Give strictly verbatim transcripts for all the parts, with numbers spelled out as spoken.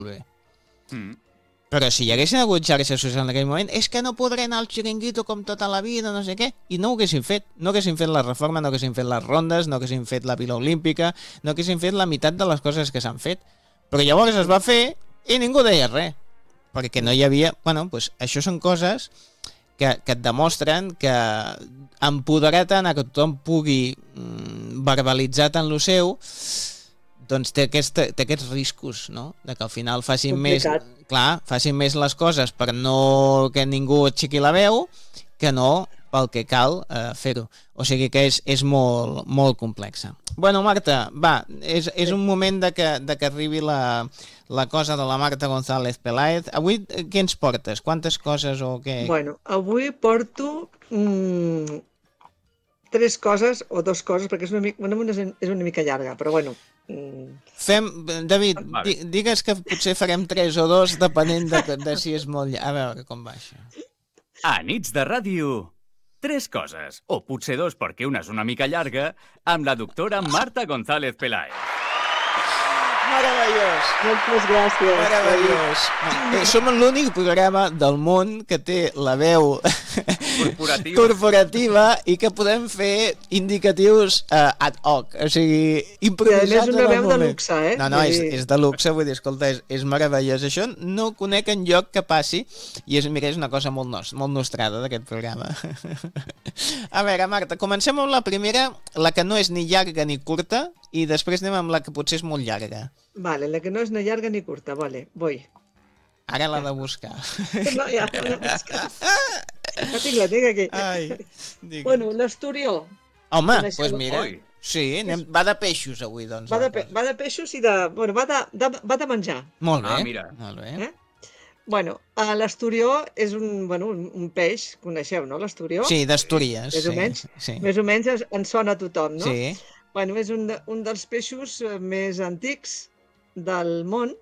bé. Mm. Però si hi haguessin hagut xarxes socials en aquell moment, és que no podré anar al xiringuito com tota la vida, no sé què, i no ho haguessin fet. No haguessin fet la reforma, no haguessin fet les rondes, no haguessin fet la Vila Olímpica, no haguessin fet la meitat de les coses que s'han fet. Però llavors es va fer i ningú deia res. Perquè no hi havia... Bueno, doncs això són coses que, que et demostren que empoderar tant a que tothom pugui mm, verbalitzar tant lo seu, doncs té, aquesta, té aquests riscos, no? De que al final facin Complicat. més, clar, facin més les coses per no que ningú aixequi la veu que no pel que cal eh, fer-ho. O sigui que és, és molt, molt complexa. Bueno, Marta, va, és, és un moment de que, de que arribi la, la cosa de la Marta González Peláez. Avui eh, què ens portes? Quantes coses o què? Bueno, avui porto mm, tres coses o dos coses, perquè és una, mica, una, una és una mica llarga, però bueno. Mm. Fem, David, Va bé. di, digues que potser farem tres o dos depenent de, de si és molt llarg. A veure com va això. A nits de ràdio, tres coses, o potser dos perquè una és una mica llarga, amb la doctora Marta González Peláez. Meravellós! Moltes gràcies. Meravellós! Eh, som l'únic programa del món que té la veu Corporativa. corporativa i que podem fer indicatius uh, ad hoc, o sigui, improvisats I a més una en el veu de moment. luxe, eh? No, no, Vull és, dir- és de luxe, vull dir, escolta, és, és meravellós. Això no conec en lloc que passi i és, mira, és una cosa molt, nos, molt nostrada d'aquest programa. A veure, Marta, comencem amb la primera, la que no és ni llarga ni curta, i després anem amb la que potser és molt llarga. Vale, la que no és ni llarga ni curta, vale, voy. Ara l'ha de buscar. No, ja, no, és que... La tinc, la tinc aquí. Ai, digue'm. Bueno, l'Esturió. Home, coneixeu- doncs pues mira, Oi. sí, anem, va de peixos avui, doncs. Va de, la pe cosa. va de peixos i de... Bueno, va de, de, va de menjar. Molt bé, Ah, mira. molt bé. Eh? Bueno, a l'Esturió és un, bueno, un, un peix, coneixeu, no, l'Esturió? Sí, d'Astúries. Més o sí, menys. Sí, Més o menys es- en sona a tothom, no? sí. Bueno, és un, de, un dels peixos eh, més antics del món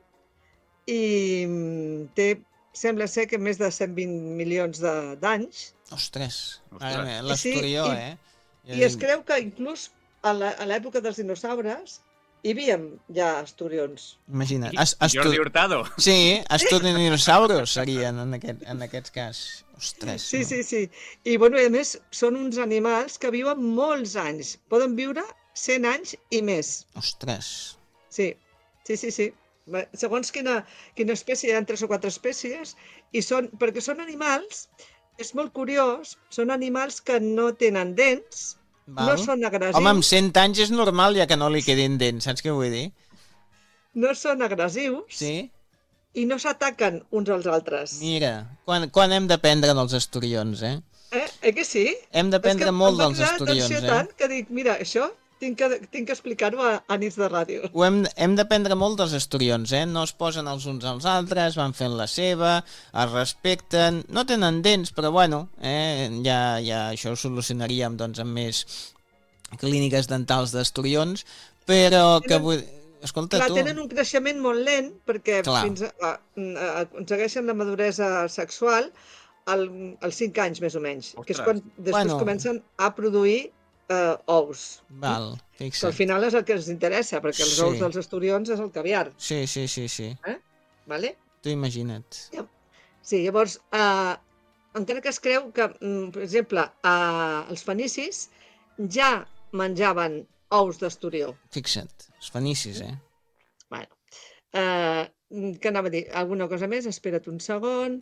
i mm, té, sembla ser que més de cent vint milions de- d'anys. Ostres, Ostres. mare meva, I sí, l'Asturió, i- eh? I es creu que inclús a la- a l'època dels dinosaures hi havia ja esturions. Imagina't. I- As, astu... Jordi Hurtado. Sí, astudinosaurus serien en aquest, en aquest cas. Ostres. Sí, sí, sí. I, bueno, a més, són uns animals que viuen molts anys. Poden viure cent anys i més. Ostres. Sí, sí, sí, sí. Va, segons quina, quina espècie, hi ha tres o quatre espècies, i són, perquè són animals, és molt curiós, són animals que no tenen dents, Val. no són agressius, Home, amb cent anys és normal ja que no li quedin dents, saps què vull dir? no són agressius Sí? i no s'ataquen uns als altres. Mira, quan, quan hem d'aprendre dels asturions, eh? Eh? Eh que sí? Hem d'aprendre És que molt em va dels cridar asturions, l'atenció eh? tant que dic, mira, això tinc que, tinc que explicar-ho a, a nits de ràdio. Ho hem, hem d'aprendre molt dels asturions, eh? No es posen els uns als altres, van fent la seva, es respecten, no tenen dents, però bueno, eh? ja, ja això ho solucionaríem doncs, amb més clíniques dentals d'asturions, però que Tenen- vull... Escolta, Clar, tu... tenen un creixement molt lent perquè Clar. fins a, a, a, aconsegueixen la maduresa sexual al, als cinc anys més o menys, que és Ostres. quan després Bueno. comencen a produir eh, ous. Val, Que al fixa't. final és el que ens interessa, perquè els Sí. ous dels asturions és el caviar, Sí, sí, sí, sí. vale? Tu imagina't. Sí, llavors, eh, encara que es creu que, mm, per exemple, eh, els fenicis ja menjaven ous d'esturió. Fixa't. Els fenicis, eh? Bueno, eh, què anava a dir? Alguna cosa més? Espera't un segon.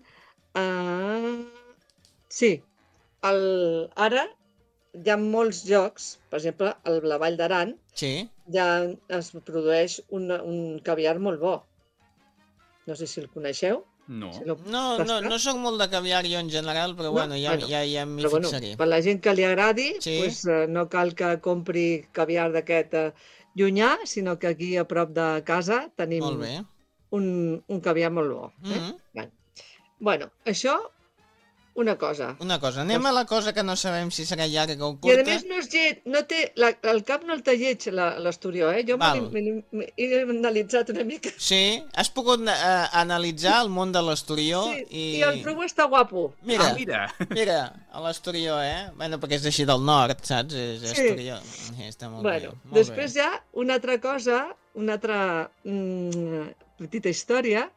Uh, sí, el, ara hi ha molts llocs, per exemple, a la Vall d'Aran, Sí? ja es produeix un, un caviar molt bo. No sé si el coneixeu. No. Si l'heu No, no, tastat. no sóc molt de caviar jo en general, però No? bueno, ja, Bueno, ja, ja m'hi Però bueno, fixaré. per la gent que li agradi, Sí. pues, eh, no cal que compri caviar d'aquest eh, llunyà, sinó que aquí a prop de casa tenim Molt bé. un, un caviar molt bo. Eh? Mhm. Bueno. bueno, això, una cosa. Una cosa, anem a la cosa que no sabem si serà llarga o I curta. a més no és lleig, no té, la, el cap no el té lleig la- l'Esturió, eh? Jo me Val. l'he- me l'he- me he analitzat una mica. Sí? Has pogut eh, analitzar el món de l'Esturió Sí, i... I el trobo està guapo. Mira, Ah, mira. mira, a l'Esturió, eh? Bueno, perquè és d'així del nord, saps? És Sí. Esturió. Sí, està molt Bueno, bé. Molt després hi ha una altra cosa, una altra mm, petita història